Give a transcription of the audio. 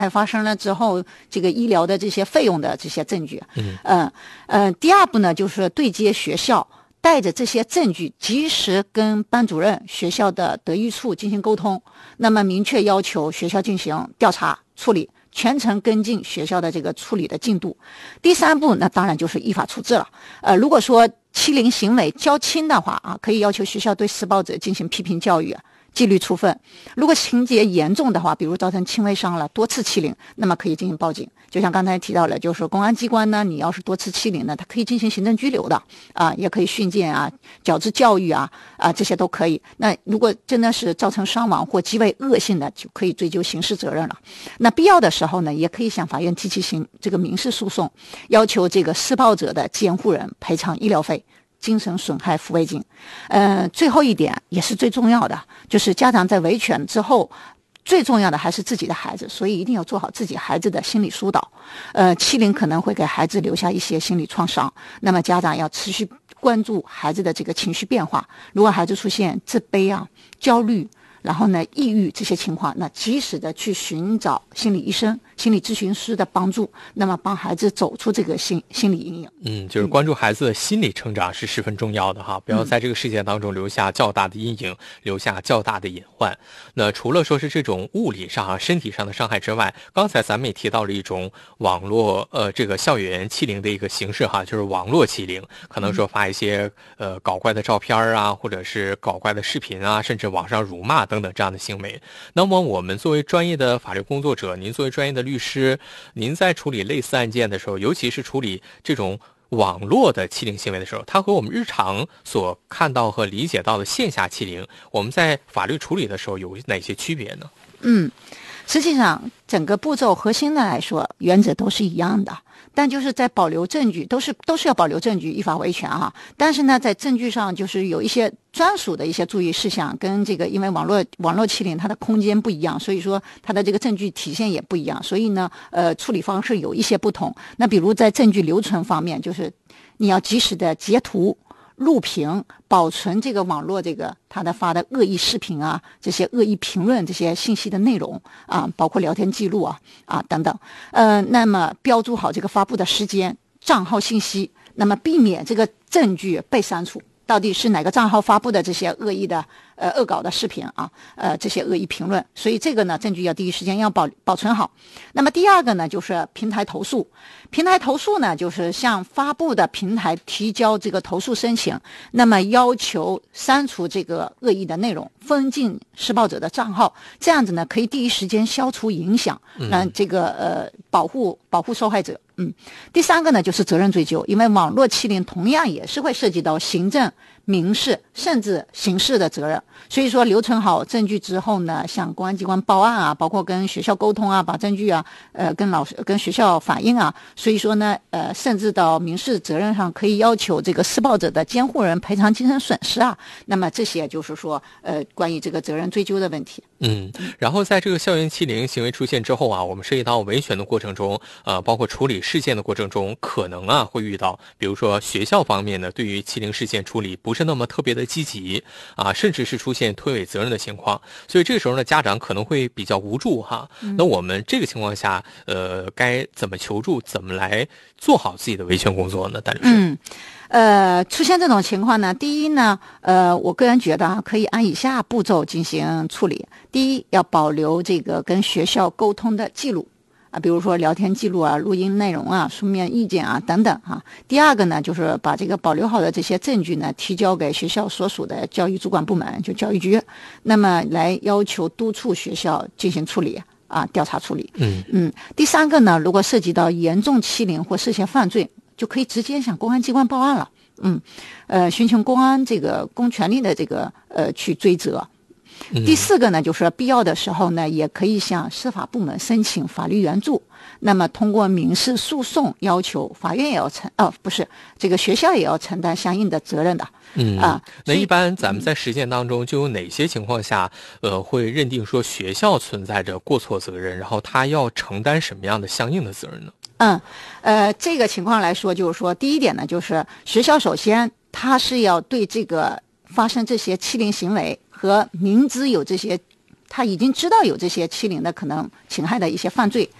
发生了之后这个医疗的这些费用的这些证据。第二步呢，就是对接学校，带着这些证据及时跟班主任、学校的德育处进行沟通，那么明确要求学校进行调查处理，全程跟进学校的这个处理的进度。第三步那当然就是依法处置了。如果说欺凌行为较轻的话可以要求学校对施暴者进行批评教育、纪律处分。如果情节严重的话，比如造成轻微伤了、多次欺凌，那么可以进行报警。就像刚才提到了，就是公安机关呢，你要是多次欺凌呢，它可以进行行政拘留的也可以训诫矫治教育这些都可以。那如果真的是造成伤亡或极为恶性的，就可以追究刑事责任了。那必要的时候呢，也可以向法院提起这个民事诉讼，要求这个施暴者的监护人赔偿医疗费、精神损害抚慰金。最后一点也是最重要的，就是家长在维权之后，最重要的还是自己的孩子，所以一定要做好自己孩子的心理疏导。欺凌可能会给孩子留下一些心理创伤，那么家长要持续关注孩子的这个情绪变化。如果孩子出现自卑焦虑，然后呢抑郁这些情况，那及时的去寻找心理医生、心理咨询师的帮助，那么帮孩子走出这个心理阴影。 就是关注孩子的心理成长是十分重要的哈，不要在这个事件当中留下较大的阴影，留下较大的隐患。那除了说是这种物理上身体上的伤害之外，刚才咱们也提到了一种网络这个校园欺凌的一个形式就是网络欺凌，可能说发一些搞怪的照片或者是搞怪的视频甚至网上辱骂等等这样的行为。那么我们作为专业的法律工作者，您作为专业的律师，您在处理类似案件的时候，尤其是处理这种网络的欺凌行为的时候，它和我们日常所看到和理解到的线下欺凌，我们在法律处理的时候有哪些区别呢？ 实际上整个步骤核心的来说，原则都是一样的，但就是在保留证据，都是要保留证据，依法维权但是呢，在证据上就是有一些专属的一些注意事项，跟这个因为网络欺凌它的空间不一样，所以说它的这个证据体现也不一样，所以呢处理方式有一些不同。那比如在证据留存方面，就是你要及时的截图、录屏、保存这个网络他的发的恶意视频这些恶意评论这些信息的内容包括聊天记录等等。那么标注好这个发布的时间、账号信息，那么避免这个证据被删除。到底是哪个账号发布的这些恶意的恶搞的视频这些恶意评论，所以这个呢证据要第一时间要保存好。那么第二个呢就是平台投诉。平台投诉呢就是向发布的平台提交这个投诉申请，那么要求删除这个恶意的内容，封禁施暴者的账号，这样子呢可以第一时间消除影响，让这个保护受害者。第三个呢就是责任追究，因为网络欺凌同样也是会涉及到行政、民事甚至刑事的责任，所以说留存好证据之后呢，向公安机关报案包括跟学校沟通把证据跟老师跟学校反映所以说呢甚至到民事责任上可以要求这个施暴者的监护人赔偿精神损失那么这些就是说关于这个责任追究的问题。 然后在这个校园欺凌行为出现之后我们涉及到维权的过程中包括处理事件的过程中，可能会遇到比如说学校方面呢对于欺凌事件处理不是那么特别的积极甚至是出现推诿责任的情况，所以这个时候呢家长可能会比较无助那我们这个情况下该怎么求助，怎么来做好自己的维权工作呢？戴律师。 出现这种情况呢，第一呢我个人觉得可以按以下步骤进行处理。第一，要保留这个跟学校沟通的记录比如说聊天记录录音内容书面意见等等第二个呢，就是把这个保留好的这些证据呢提交给学校所属的教育主管部门，就教育局，那么来要求督促学校进行处理调查处理。第三个呢，如果涉及到严重欺凌或涉嫌犯罪，就可以直接向公安机关报案了。寻求公安这个公权力的这个去追责。第四个呢，就是必要的时候呢，也可以向司法部门申请法律援助。那么通过民事诉讼要求法院也要这个学校也要承担相应的责任的。 那一般咱们在实践当中就有哪些情况下会认定说学校存在着过错责任，然后他要承担什么样的相应的责任呢？ 这个情况来说，就是说第一点呢，就是学校首先他是要对这个发生这些欺凌行为和明知有这些他已经知道有这些欺凌的可能侵害的一些犯罪，